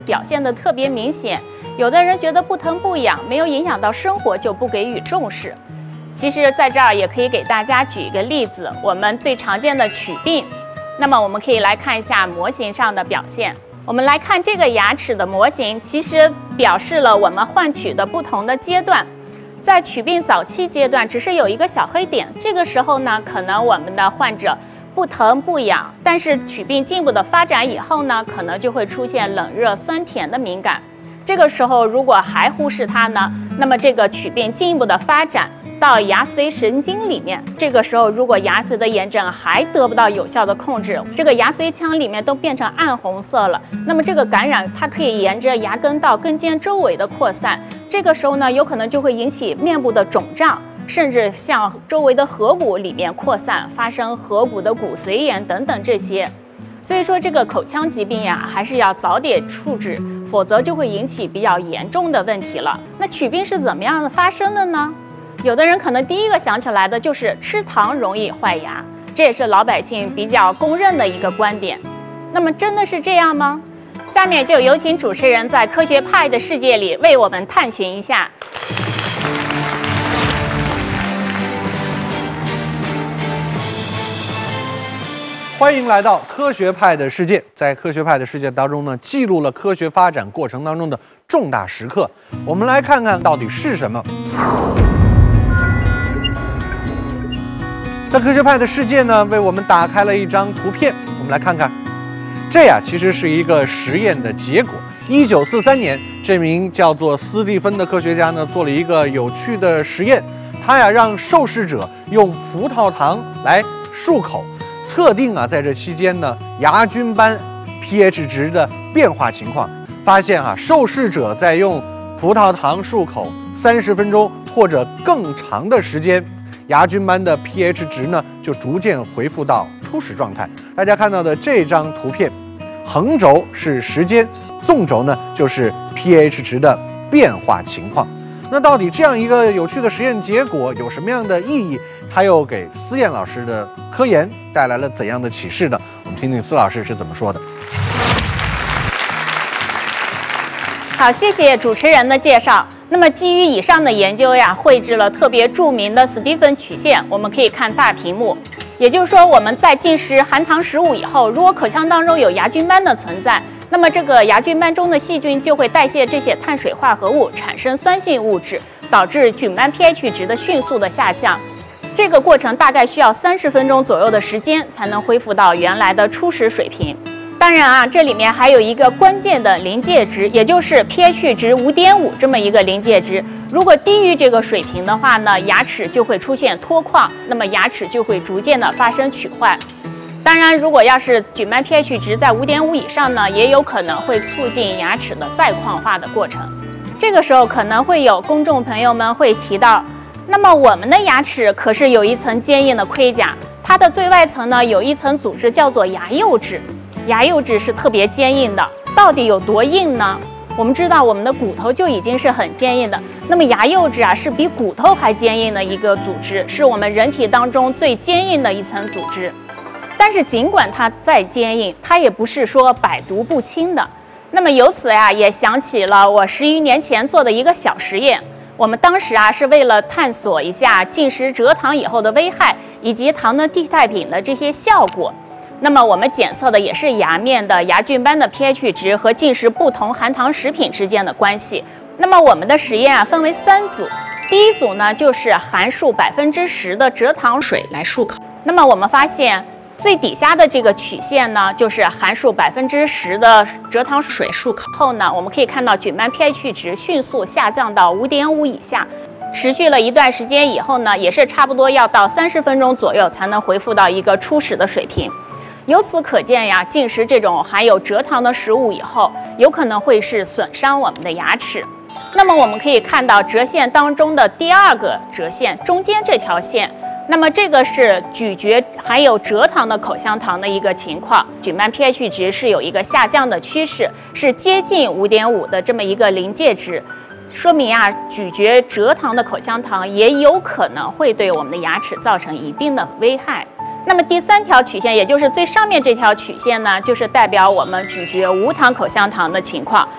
表现得特别明显。有的人觉得不疼不痒，没有影响到生活，就不给予重视。其实，在这儿也可以给大家举一个例子，我们最常见的龋病。那么，我们可以来看一下模型上的表现。我们来看这个牙齿的模型，其实表示了我们患龋的不同的阶段。在龋病早期阶段，只是有一个小黑点，这个时候呢，可能我们的患者不疼不痒，但是龋病进一步的发展以后呢，可能就会出现冷热酸甜的敏感。这个时候如果还忽视它呢，那么这个龋病进一步的发展到牙髓神经里面，这个时候如果牙髓的炎症还得不到有效的控制，这个牙髓腔里面都变成暗红色了，那么这个感染它可以沿着牙根到根尖周围的扩散，这个时候呢，有可能就会引起面部的肿胀，甚至向周围的颌骨里面扩散，发生颌骨的骨髓炎等等这些。所以说这个口腔疾病呀，还是要早点处置，否则就会引起比较严重的问题了。那龋病是怎么样的发生的呢？有的人可能第一个想起来的就是吃糖容易坏牙，这也是老百姓比较公认的一个观点。那么真的是这样吗？下面就有请主持人在科学派的世界里为我们探寻一下。 欢迎来到科学派的世界。在科学派的世界当中呢，记录了科学发展过程当中的重大时刻。我们来看看到底是什么。在科学派的世界呢，为我们打开了一张图片，我们来看看。这呀，其实是一个实验的结果。1943年，这名叫做斯蒂芬的科学家呢，做了一个有趣的实验。他呀，让受试者用葡萄糖来漱口。测定在这期间呢，牙菌斑 pH 值的变化情况，发现受试者在用葡萄糖漱口30分钟或者更长的时间，牙菌斑的 pH 值呢就逐渐恢复到初始状态。大家看到的这张图片，横轴是时间，纵轴呢就是 pH 值的变化情况。那到底这样一个有趣的实验结果有什么样的意义？它又给思燕老师的科研带来了怎样的启示呢？我们听听司老师是怎么说的。 好，谢谢主持人的介绍。那么基于以上的研究呀，绘制了特别著名的斯蒂芬曲线，我们可以看大屏幕。也就是说，我们在进食含糖食物以后，如果口腔当中有牙菌斑的存在，那么这个牙菌斑中的细菌就会代谢这些碳水化合物，产生酸性物质，导致菌斑 pH 值的迅速的下降。这个过程大概需要30分钟左右的时间才能恢复到原来的初始水平。当然这里面还有一个关键的临界值，也就是 pH 值 5.5 这么一个临界值。如果低于这个水平的话呢，牙齿就会出现脱矿，那么牙齿就会逐渐的发生龋坏。当然，如果要是菌斑 pH 值在 5.5 以上呢，也有可能会促进牙齿的再矿化的过程。这个时候可能会有公众朋友们会提到，那么我们的牙齿可是有一层坚硬的盔甲，它的最外层呢有一层组织叫做牙釉质，牙釉质是特别坚硬的，到底有多硬呢？我们知道我们的骨头就已经是很坚硬的，那么牙釉质是比骨头还坚硬的一个组织，是我们人体当中最坚硬的一层组织。但是尽管它再坚硬，它也不是说百毒不侵的。那么由此也想起了我10余年前做的一个小实验。我们当时是为了探索一下进食蔗糖以后的危害，以及糖的替代品的这些效果。那么我们检测的也是牙面的牙菌斑的 pH 值和进食不同含糖食品之间的关系。那么我们的实验分为3组，第一组呢就是含漱10%的蔗糖水来漱口。那么我们发现最底下的这个曲线呢，就是含漱10%的蔗糖水漱口后呢，我们可以看到菌斑 pH 值迅速下降到 5.5 以下，持续了一段时间以后呢，也是差不多要到30分钟左右才能恢复到一个初始的水平。由此可见进食这种含有蔗糖的食物以后，有可能会是损伤我们的牙齿。那么我们可以看到折线当中的第2个折线，中间这条线。那么这个是咀嚼含有蔗糖的口香糖的一个情况，菌斑 pH 值是有一个下降的趋势，是接近 5.5 的这么一个临界值，说明咀嚼蔗糖的口香糖也有可能会对我们的牙齿造成一定的危害。那么第3条曲线，也就是最上面这条曲线呢，就是代表我们咀嚼无糖口香糖的情况。